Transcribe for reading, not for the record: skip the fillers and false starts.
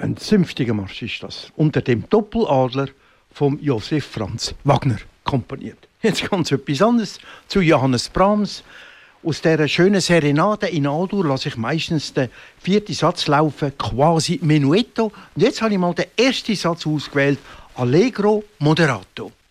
Ein zünftiger Marsch ist das, unter dem Doppeladler von Josef Franz Wagner komponiert. Jetzt ganz etwas anderes zu Johannes Brahms. Aus dieser schönen Serenade in A-Dur lasse ich meistens den 4. Satz laufen, quasi Menuetto. Und jetzt habe ich mal den ersten Satz ausgewählt, Allegro Moderato.